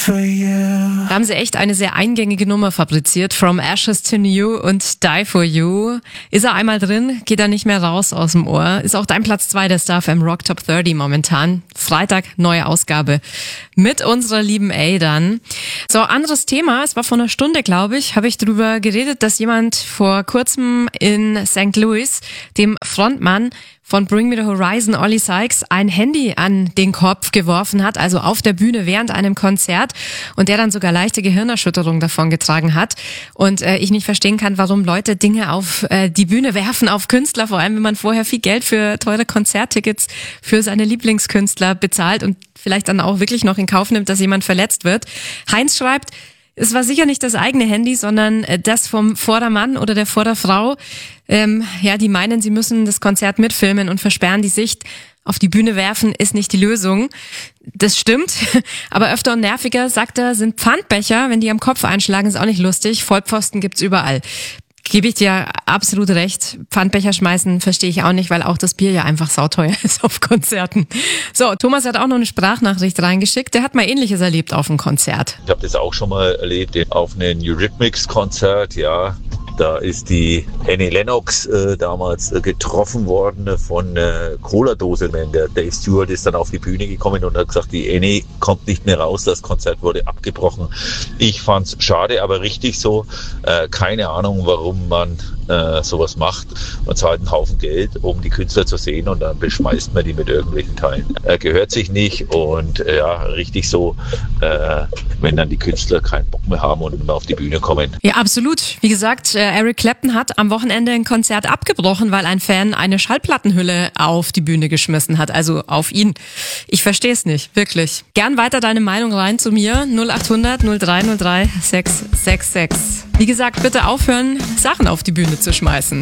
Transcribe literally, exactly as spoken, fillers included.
for you. Da haben sie echt eine sehr eingängige Nummer fabriziert. From Ashes to New und Die for You. Ist er einmal drin, geht er nicht mehr raus aus dem Ohr. Ist auch dein Platz zwei der Star F M Rock Top dreißig momentan. Freitag, neue Ausgabe mit unserer lieben A dann. So, anderes Thema. Es war vor einer Stunde, glaube ich, habe ich drüber geredet, dass jemand vor kurzem in Sankt Louis dem Frontmann von Bring Me the Horizon, Ollie Sykes, ein Handy an den Kopf geworfen hat, also auf der Bühne während einem Konzert, und der dann sogar leichte Gehirnerschütterung davongetragen hat. Und äh, ich nicht verstehen kann, warum Leute Dinge auf äh, die Bühne werfen, auf Künstler, vor allem wenn man vorher viel Geld für teure Konzerttickets für seine Lieblingskünstler bezahlt und vielleicht dann auch wirklich noch in Kauf nimmt, dass jemand verletzt wird. Heinz schreibt, es war sicher nicht das eigene Handy, sondern das vom Vordermann oder der Vorderfrau. Ähm, ja, die meinen, sie müssen das Konzert mitfilmen und versperren die Sicht. Auf die Bühne werfen ist nicht die Lösung. Das stimmt, aber öfter und nerviger, sagt er, sind Pfandbecher. Wenn die am Kopf einschlagen, ist auch nicht lustig. Vollpfosten gibt's überall. Gebe ich dir absolut recht. Pfandbecher schmeißen verstehe ich auch nicht, weil auch das Bier ja einfach sauteuer ist auf Konzerten. So, Thomas hat auch noch eine Sprachnachricht reingeschickt. Der hat mal Ähnliches erlebt auf einem Konzert. Ich habe das auch schon mal erlebt auf einem Eurythmics-Konzert, ja. Da ist die Annie Lennox äh, damals äh, getroffen worden von äh, Cola-Dose. Der Dave Stewart ist dann auf die Bühne gekommen und hat gesagt, die Annie kommt nicht mehr raus, das Konzert wurde abgebrochen. Ich fand's schade, aber richtig so. Äh, keine Ahnung, warum man äh, sowas macht. Man zahlt einen Haufen Geld, um die Künstler zu sehen, und dann beschmeißt man die mit irgendwelchen Teilen. Äh, gehört sich nicht, und äh, ja, richtig so, äh, wenn dann die Künstler keinen Bock mehr haben und nicht mehr auf die Bühne kommen. Ja, absolut. Wie gesagt, äh, Eric Clapton hat am Wochenende ein Konzert abgebrochen, weil ein Fan eine Schallplattenhülle auf die Bühne geschmissen hat, also auf ihn. Ich verstehe es nicht, wirklich. Gern weiter deine Meinung rein zu mir, null acht hundert null drei null drei sechs sechs sechs. Wie gesagt, bitte aufhören, Sachen auf die Bühne zu schmeißen.